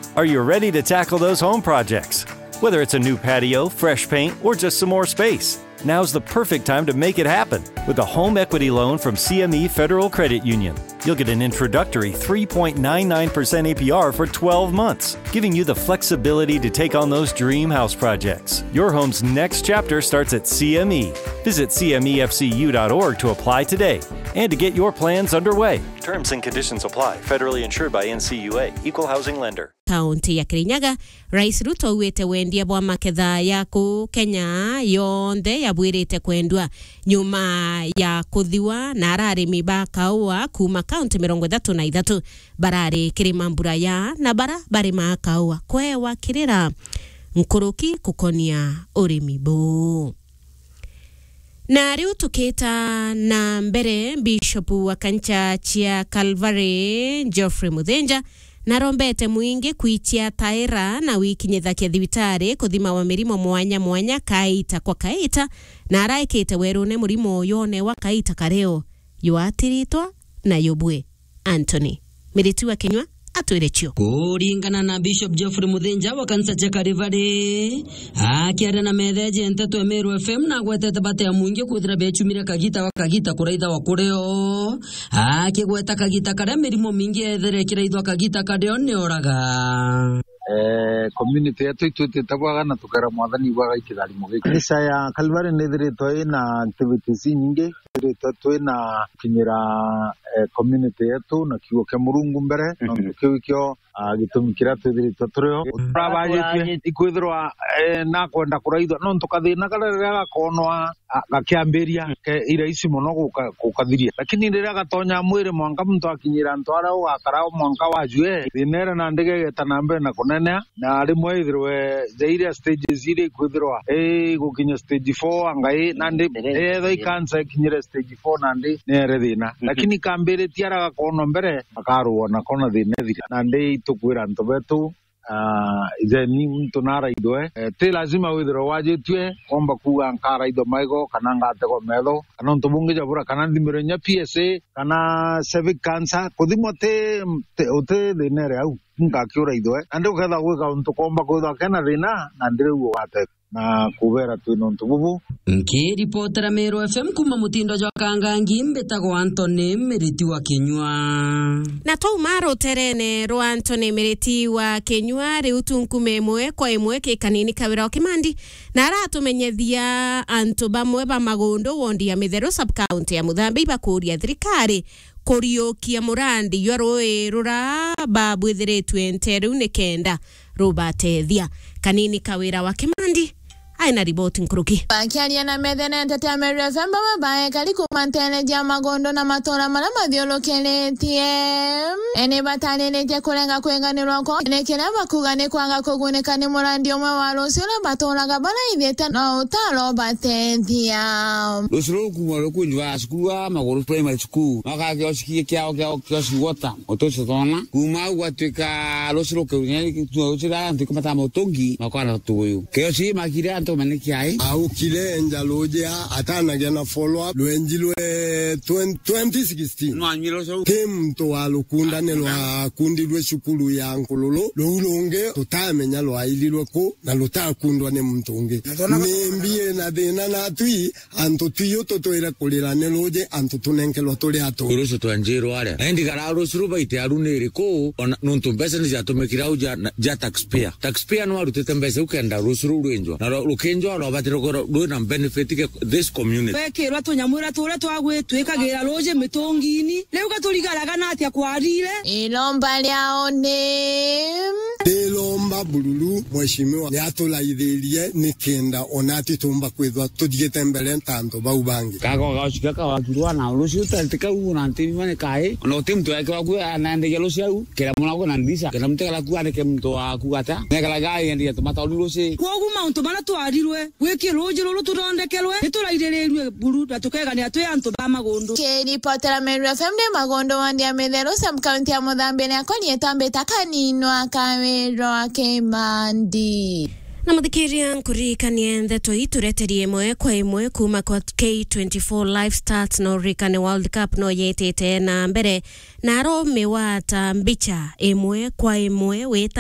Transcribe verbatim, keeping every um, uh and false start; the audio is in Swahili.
Are you ready to tackle those home projects? Whether it's a new patio, fresh paint, or just some more space, now's the perfect time to make it happen with a home equity loan from C M E Federal Credit Union. You'll get an introductory three point nine nine percent A P R for twelve months, giving you the flexibility to take on those dream house projects. Your home's next chapter starts at C M E. Visit c m e f c u dot org to apply today and to get your plans underway. Terms and conditions apply. Federally insured by N C U A. Equal housing lender. Kaunti ya Kirinyaga, Rais Ruto wete wendia bwa maketha yaku Kenya yonthe yabwirite kwendwa nyuma ya kuthiwa na ararimi ba kaua kuma kaunti mirongo ithatu na ithatu barari kirima mbura ya na bara bari ma kaua kwewa kirira nkuruki kukonia urimi bu. Na riu tukita na mbere Bishop wa kancha chia Calvary Geoffrey Muthenja na rombete mwingi kuitia taira na wiki nyethakia thibitari kuthima wa mirimo mwanya mwanya kaita kwa kaita na araikite werune murimo yone wa kaita kareo yuatiritwa na yobwe Anthony Miritu wa Kenywa atwirechio kuringana na Bishop Geoffrey Muthenja wa kanisa cha Calvary akiara na metheje ntatu ya Meru F M na gwetete bate ya mwingi kuthira bechumira kagita wa kagita kuraitha wa kureo akigweta kagita karia mirimo mingi ethere kiraithwa kagita kario ni oraga eh community yetu itute tabwaga na tukara mwathani bwaga ikithari mugi kanisa ya Calvary nithiritwo ina activities nyingi nithiritwo twina kinyira eh, community yetu na kiugo kia Murungu mbere no kiwikio gitumikira twithiritwo turio turabaje ikwithirwa na kwenda kuraithwa no tukathina karera gakonwa gakiamberia ira isi muno gukathiria lakini rira gatonya mwire mwanka muntu akinyira ntwara ugakarao mwanka wajue thinera na ndege getana mbere na kunene na rimwe ithirwe zaire stages ire kwithirwa eh gukinya stage four angai nandi eh thai cancer kinyira stage four nandi nere thina lakini kambere tiara gakono mbere akaruona kona thina thira nandi tukwira ntobetu ah izeni mtu nara idoe te lazima withiro wajitwe omba kuga nkara ido maigo kana ngate ko melo kana ntobunge jabura kana ndimirenya P S A kana civic cancer kuthimote ote dinere au ngakiura idoe ande ukatha gwika untu komba kwitha kana thina na ndire ugo gate na kubera twino ntububu nke reporter Meru F M kuma mutindo jwa kangangi mbetago Anthony Miritu wa Kenywa na to maro terene ro Anthony Miritu wa Kenywa ri utunkume mwe kwa imwe ke kanini kawira okimandi na aratumenyethia antu bamwe ba magondo wondi ya Mithero sub county ya Muthambi bakuria thirikari kuriokia murandi yoroe rura babwithiritwe enteru nikenda rubatethia kanini kawira wa Kimandi aina riboti nkuruki bakiaria na methene ntete Meru F M babae kali kumantene ja magondo na matora mara mathiolokeretie ene batanene kurenga kwenganirwa ko ene kira bakuga ne kwanga kuguneka ni murandi omwe wa Rusiro batoraga bana ithete na utalo batethia Rusiro kumaro kunjwa skulu magoro primary school makage osiki kyao kyao kyosi wota otoso tona kuma gwatwika Rusiro kunyali tuochira ndikumata motongi makwana tuyo kyosi makira maniki ai au kile njaloja atana gena follow up lwenji lwe twenty sixteen no anyiro so kim to alukunda ne lwa kundi lwe shukulu ya nkololo lolonge tutamenya lwa ililwe ko na lutakundwa ne mtunge nembie na dena na tui anto tuyo to ira kulira ne loje anto tunenke lwa tole ato uruso to anjiro ale endi kararo suruba ite arunere ko nonto pesa ni jatomekira uja ja taxpayer taxpayer no arutete mbese ukenda rusuru rwenjwa na kenjo ro batiro ko do na benefit ke this community wekirwa tunyamura tura twagwitwikagira loje mitongini leo gaturigaraga natia kwarire ilomba lyao ne Delomba bululu mweshimiwa yatola idelie nikenda onati tumba kwethwa tudiete mbele ntanto baubangi kako gashika ka wakirwa na loshi utaltika una ntimane kai no timto yake waku anande loshi au kila mwana ko nandisa kila mtekala ku ane ke mto akugata nekala gai ndi tomata loshi kogu maunto bana twarirwe wiki loje lolo turondekelwe nitola idelelwe bulu batukega ni atwe anto ba magondo ke reporter Meru F M de magondo wandi ya Mithero sub county ya Muthambi na koni etambe takanino akawe Ro Kimandi na muthikiria nkurika niende toi tureterie imwe kwa imwe kuma kwa K twenty-four live starts no rikane World Cup no yetete na mbere na ro mewata mbicha imwe kwa imwe weta